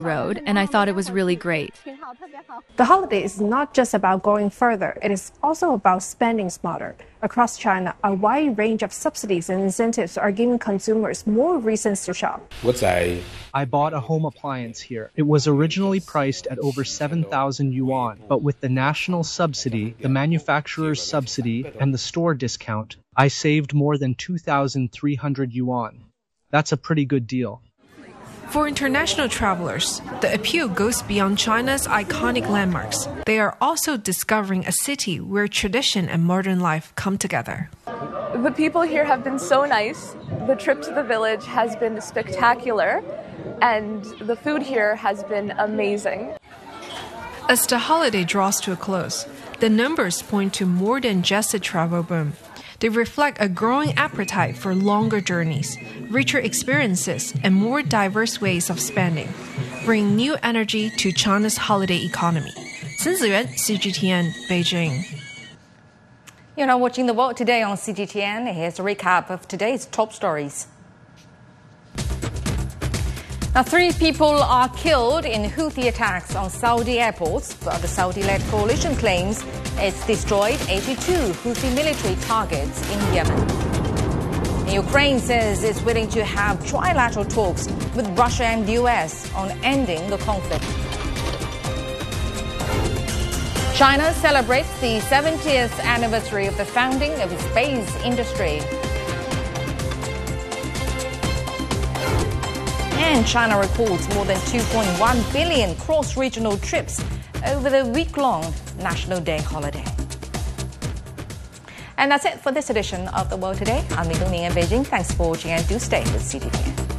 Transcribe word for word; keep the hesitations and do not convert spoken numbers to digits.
road, and I thought it was really great. The holiday is not just about going further, it is also about spending smarter. Across China, a wide range of subsidies and incentives are giving consumers more reasons to shop. I bought a home appliance here. It was originally priced at over seven thousand yuan, but with the national subsidy, the manufacturer's subsidy, and the store discount, I saved more than two thousand three hundred yuan. That's a pretty good deal. For international travelers, the appeal goes beyond China's iconic landmarks. They are also discovering a city where tradition and modern life come together. The people here have been so nice. The trip to the village has been spectacular, and the food here has been amazing. As the holiday draws to a close, the numbers point to more than just a travel boom. They reflect a growing appetite for longer journeys, richer experiences, and more diverse ways of spending, bringing new energy to China's holiday economy. Sun Ziyuan, C G T N, Beijing. You're now watching The World Today on C G T N. Here's a recap of today's top stories. Now, three people are killed in Houthi attacks on Saudi airports, but the Saudi-led coalition claims it's destroyed eighty-two Houthi military targets in Yemen. And Ukraine says it's willing to have trilateral talks with Russia and the U S on ending the conflict. China celebrates the seventieth anniversary of the founding of its space industry. And China records more than two point one billion cross-regional trips over the week-long National Day holiday. And that's it for this edition of The World Today. I'm Li Dongning in Beijing. Thanks for watching and do stay with C G T N.